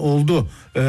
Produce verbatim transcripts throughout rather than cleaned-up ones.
oldu.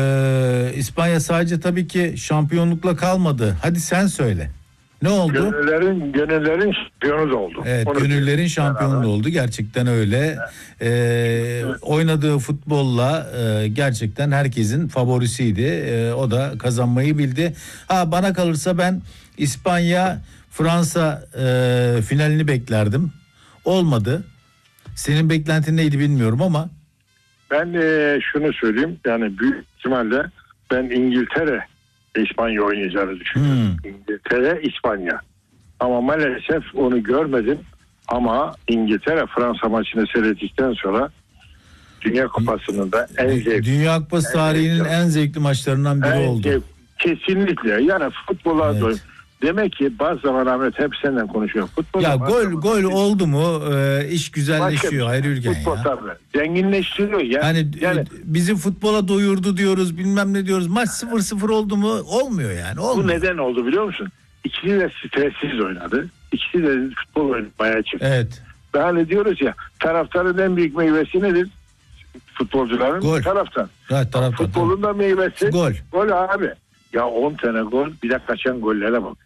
Ee, İspanya sadece tabii ki şampiyonlukla kalmadı. Hadi sen söyle. Ne oldu? Gönüllerin, gönüllerin şampiyonu da oldu. Evet, Onu gönüllerin şampiyonu da oldu. Gerçekten öyle. Evet. Ee, oynadığı futbolla e, gerçekten herkesin favorisiydi. E, o da kazanmayı bildi. Ha, bana kalırsa ben İspanya Fransa e, finalini beklerdim. Olmadı. Senin beklentin neydi bilmiyorum ama. Ben e, şunu söyleyeyim. Yani büyük ihtimalle ben İngiltere İspanya oynayacağını düşünüyorum. Hmm. İngiltere İspanya. Ama maalesef onu görmedim. Ama İngiltere Fransa maçını seyrettikten sonra Dünya Kupası'nın da en zevkli. Dünya Kupası tarihinin en, en zevkli maçlarından biri en oldu. Zevk, kesinlikle. Yani futbola evet. doy- Demek ki bazı zaman Ahmet hep senden konuşuyor. Futbolda ya gol gol değil. Oldu mu e, iş güzelleşiyor. Hayır Ülgen futbol ya. Tabii. Zenginleştiriyor ya. Yani, yani e, bizi futbola doyurdu diyoruz, bilmem ne diyoruz. Maç sıfır sıfır oldu mu olmuyor yani. Olmuyor. Bu neden oldu biliyor musun? İkisi de stressiz oynadı. İkisi de futbol oynamaya çıktı. Evet. Ve hani diyoruz ya, taraftarın en büyük meyvesi nedir? Futbolcuların gol. taraftan. Evet, taraftan. Futbolun da meyvesi gol. Gol abi. Ya on tane gol, bir de kaçan gollere bak.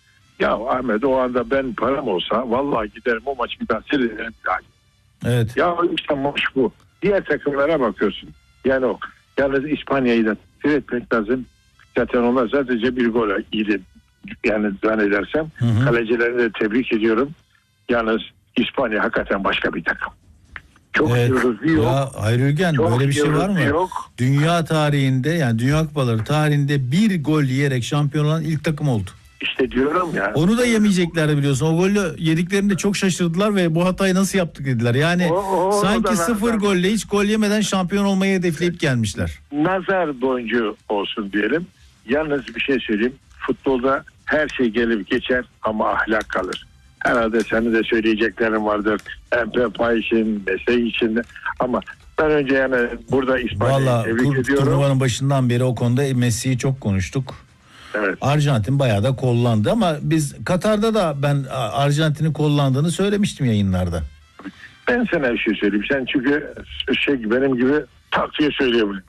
Ya Ahmet, o anda ben param olsa vallahi giderim o maçı bir daha seyrederim. Evet. Ya işte maç bu. Diğer takımlara bakıyorsun. Yani o. Yalnız İspanya'yı da seyretmek lazım. Zaten onlar sadece bir gol iyiydi. Yani zannedersem. Hı hı. Kalecilerini de tebrik ediyorum. Yalnız İspanya hakikaten başka bir takım. Çok evet. yıldızlı yok. Ya Hayır Ülgen, böyle bir şey var mı? Yok. Dünya tarihinde, yani Dünya Kupaları tarihinde bir gol yiyerek şampiyon olan ilk takım oldu. İşte diyorum ya. Onu da yemeyeceklerdi biliyorsun. O golü yediklerinde çok şaşırdılar ve bu hatayı nasıl yaptık dediler. Yani o, o, sanki sıfır golle, hiç gol yemeden şampiyon olmayı hedefleyip gelmişler. Nazar boncuğu olsun diyelim. Yalnız bir şey söyleyeyim. Futbolda her şey gelip geçer ama ahlak kalır. Herhalde senin de söyleyeceklerin vardır. M P P için, mesleği için de. Ama ben önce yani burada İspanya'yı tebrik tur, ediyorum. Turnuvanın başından beri o konuda Messi'yi çok konuştuk. Evet. Arjantin bayağı da kollandı ama biz Katar'da da ben Arjantin'in kollandığını söylemiştim yayınlarda. Ben sana bir şey söyleyeyim. Sen çünkü şey benim gibi takviye söylüyorum.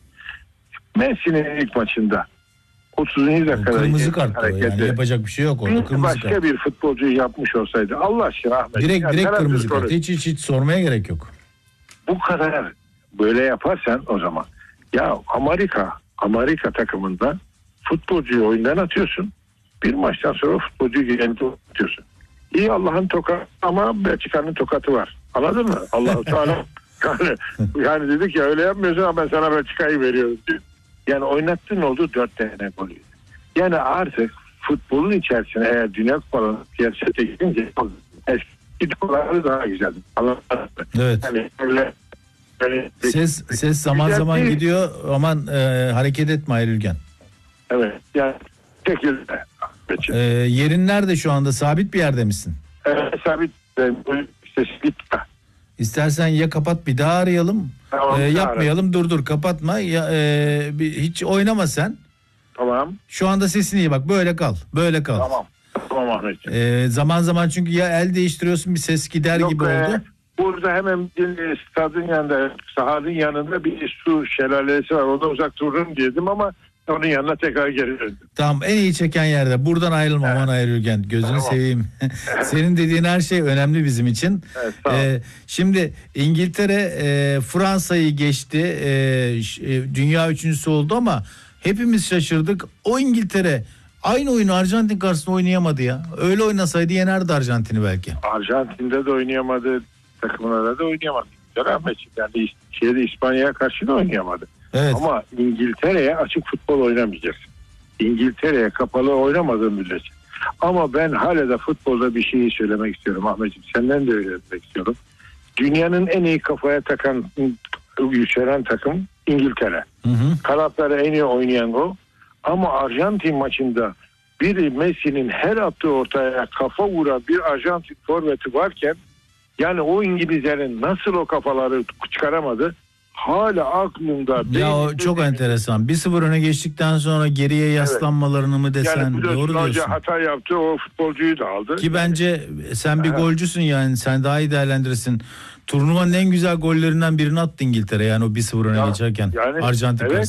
Messi'nin ilk maçında otuzuncu dakikada kırmızı kart yani, yapacak bir şey yok orada. Bir başka kart. Bir futbolcuyu yapmış olsaydı Allah aşkına Ahmet. Direkt yani direkt kırmızı kart. Hiç, hiç hiç sormaya gerek yok. Bu kadar böyle yaparsan o zaman ya Amerika Amerika takımında futbolcuyu oyundan atıyorsun. Bir maçtan sonra futbolcuyu geleni atıyorsun. İyi Allah'ın tokatı ama Belçika'nın tokatı var. Anladın mı? Allah-u Teala yani, yani dedik ya öyle yapmıyorsun ama ben sana Belçika'yı veriyorum. Yani oynattığın oldu dört tane gol. Yani artık futbolun içerisine eğer Dünya Kupaları'nın siyasete gidince eski kupaları daha güzel. Evet. Yani öyle, öyle ses ses zaman zaman değil. Gidiyor. Aman e, hareket etme Hayır Ülgen. Evet. Yani şekilde. E, yerin nerede şu anda? Sabit bir yerde misin? Evet, sabit. İşte gitme. İstersen ya kapat, bir daha arayalım. Tamam, e, yapmayalım. Ara. Dur dur kapatma. Ya, e, bir, hiç oynama sen. Tamam. Şu anda sesin iyi, bak böyle kal. Böyle kal. Tamam. Tamam Ahmetciğim. E, zaman zaman çünkü ya el değiştiriyorsun, bir ses gider Yok, gibi e, oldu. Burada hemen stadın yanında, sahanın yanında bir su şelalesi var. Orada uzak dururum dedim ama onun yanına tekrar geri döndüm. Tamam, en iyi çeken yerde. Buradan ayrılma evet. Aman Hayır Ülgen. Gözünü tamam. seveyim. Senin dediğin her şey önemli bizim için. Evet, tamam. ee, şimdi İngiltere e, Fransa'yı geçti. E, e, dünya üçüncüsü oldu ama hepimiz şaşırdık. O İngiltere aynı oyunu Arjantin karşısında oynayamadı ya. Öyle oynasaydı yenerdi Arjantin'i belki. Arjantin'de de oynayamadı. Takımlara da oynayamadı. Yani şeyde İspanya'ya karşı da oynayamadı. Evet. Ama İngiltere'ye açık futbol oynamayacaksın. İngiltere'ye kapalı oynamadığın müddetçe. Ama ben hala da futbolda bir şeyi söylemek istiyorum Ahmetciğim. Senden de öğrenmek istiyorum. Dünyanın en iyi kafaya takan, yükselen takım İngiltere. Hı hı. Kanatları en iyi oynayan o. Ama Arjantin maçında bir Messi'nin her attığı ortaya kafa vuran bir Arjantin forveti varken yani o İngilizlerin nasıl o kafaları çıkaramadı? Hala aklımda. Ya o çok değil. Enteresan. bir sıfır öne geçtikten sonra geriye yaslanmalarını mı desen, yani doğru diyorsun. Hata yaptı, o futbolcuyu da aldı. Ki bence sen bir Aha. golcüsün yani, sen daha iyi değerlendirirsin. Turnuvanın en güzel gollerinden birini attı İngiltere yani o bir sıfır öne ya, geçerken yani, Arjantin evet.